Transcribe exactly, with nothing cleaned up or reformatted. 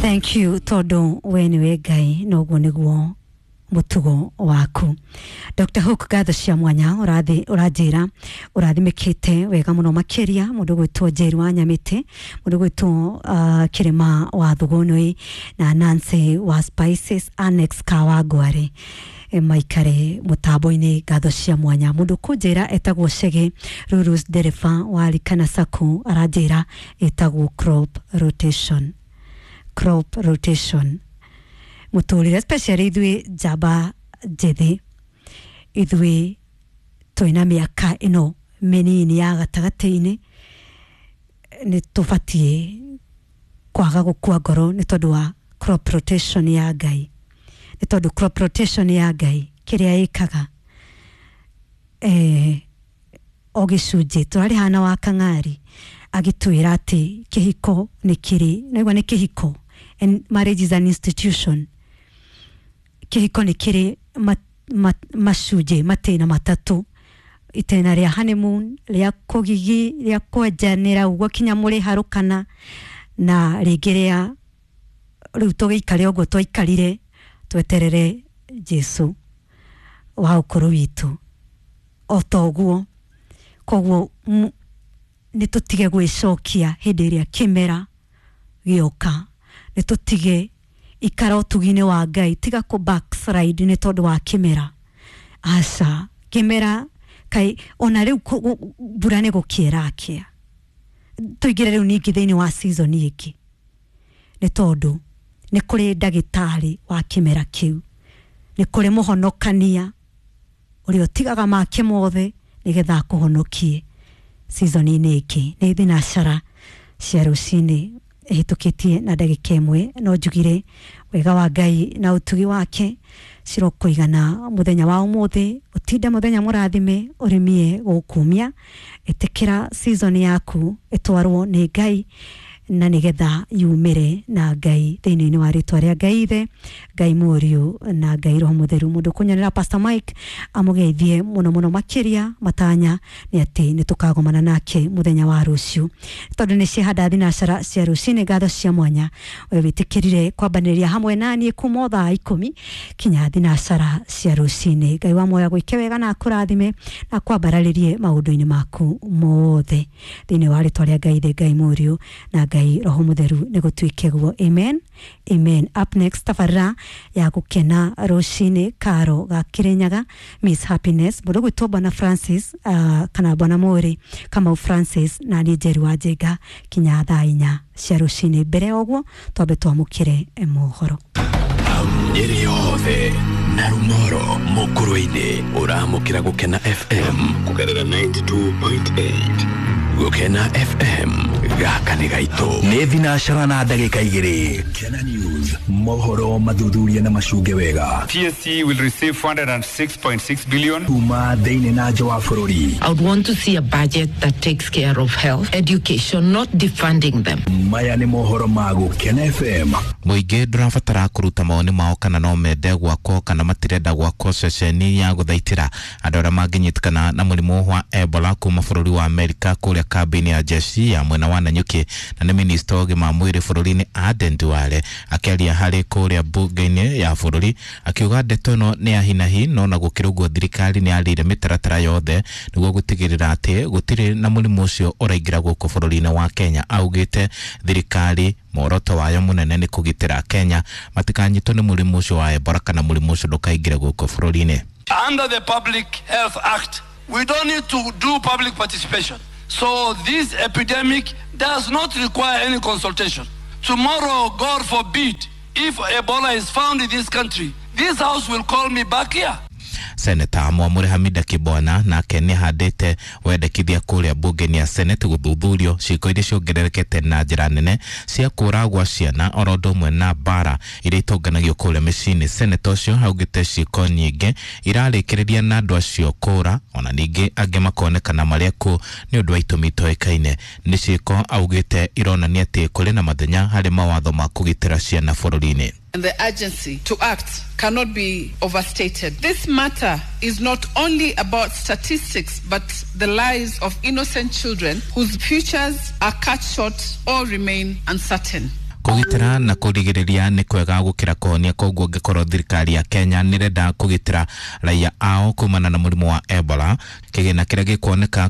Thank you todo weniwe Ngai noguo niguo mutugo waku. Doctor Hook gatho cia mwanya urathi urajira urathimikite wega muno makiria mundu gwitwo Jerry wa Nyamite, mundu gwitwo uh, Kirima wa Thugunui na Nancy wa Spices, Annex Kawagware e maikare mutambo-ini gatho cia mwanya. Mundu kunjira etagwo Shege Rurus Derefa wa Likana Saku arajira etagwo crop rotation. Crop rotation muturire especially ithui jaba jethi ithui toina miaka ino menini ya gatagati-ini ni tufatie kwaga gukua ngoro ni tondu wa crop rotation ya Ngai, ni tondu crop rotation ya Ngai kiria ikaga eh ogicunji turari hana wa Kang'ari agitwira ati kihiko ni kiri naigwa ni kihiko, and marriage is an institution. Kihiko ni kiri mat, mat, mashuje matena matatu, itena ria honeymoon, ria kugigi, ria kwenjanira uguo kinya muri harukana na rigiria riu tugikare uguo twaikarire tweterere Jesu wa ukuru witu otoguo. Koguo ni tutige gwicokia hindi iria kimera gioka, ni tutige ikara utugine wa Ngai, tiga ku backslide ni tondu wa kimera. Asa kimera kai ona riu mbura ni gukiera kia tuigire riu ningi thiini wa season iki ni tondu ni kuri ndagitari wa kimera kiu, ni kuri muhonokania uri otigaga make mothe nigetha kuhonokie season ini iki. Ni thinashara cia rucini ehitukitie na ndagika imwe no njugire wega wa Ngai na utugi wake cirokuigana muthenya wa umuthi utinda muthenya murathime urimie gukumia etekira season yaku etwarwo ni Ngai na nigetha yumire na Ngai thiini wa ritwa ria Ngai Ithe, Ngai Muriu na Ngai Roho Mutheru. Mundu kunyonera Pastor Mike amugeithie muno muno makiria matanya ni ati ni tukagomana nake muthenya wa ruciu tondu ni cihanda thinashara cia rucini gatho cia mwanya we witikirire kwambaniria hamwe nani kuma thaa ikumi kinya thinashara cia rucini. Ngai wa moya gwike wega na akurathime na kwambararirie maundu-ini maku mothe thiini wa ritwa ria Ngai Ithe, Ngai Muriu na Ngai Roho Mutheru ni gutuike guo. Amen, amen. Up next tafarra ya gukena rucini karo ga Kirinyaga Miss Happiness mundu gwitwo Bwana Francis uh, kana Bwana Mori kama Francis na ni Jerry wa Jenga kinya thaa inya cia rucini. Mbere oguo twambe twamukire mohoro Nyeri yothe na rumoro mukuru-ini uramukira gukena F M kugerera ninety-two point eight. Gukena F M gaka ni gaito ni thinashara na ndagika igiri. Kena News mohoro mathuthuria na macunge wega. T S C will receive four hundred six point six billion kuma thiini na nja wa bururi. I would want to see a budget that takes care of health, education, not defunding them. Maya ni mohoro ma Gukena F M. Muingi ndurabatara kuruta maoni mao kana no mende gwako kana matirenda gwako ceceni ya guthaitira andu aria manginyitikana na murimu wa Ebola kuma bururi wa Amerika kuria kambini ya jeshi ya mwena wa Nanyuki, na ni minister wa gima mwiri bururi-ini Aden Duale akiaria hari kuria bunge-ini ya bururi akiuga ndeto no ni ahinahi no na gukiruguo thirikari ni arire mitaratara yothe niguo gutigirira ati gutiri na murimu ucio uraingira guku bururi-ini wa Kenya. Augite thirikari moroto wayo munene ni kugitira Kenya matikanyitwo ni murimu ucio wa Ebola kana murimu ucio ndukaingire guku bururi-ini. Under the Public Health Act, we don't need to do public participation. So this epidemic does not require any consultation. Tomorrow, God forbid, if Ebola is found in this country, this house will call me back here. Senator Mwamure Hamida Kibwana na Kenya handite wendekithia kuria bunge-ini ya Senate guthuthurio ciiko iria ciongererekete na njira nene cia kuragwa ciana orodo mwe na bara iria itonganagio kuria micini. Senator ucio augite ciiko nyingi irarikiriria na andu acio kura ona ningi angi makonekana maria ku ni undu wa itumi itoikaine. Ni ciiko augite ironania ati kuri na mathenya hari mawatho ma kugitira ciana bururi-ini. And the urgency to act cannot be overstated. This matter is not only about statistics, but the lives of innocent children whose futures are cut short or remain uncertain. kugitira na kurigiriria ni kwega gukira kohonia koguo ngikoro thirikari ya Kenya nirenda kugitira raia ao kumana na murimu wa Ebola kigina kiria gikuoneka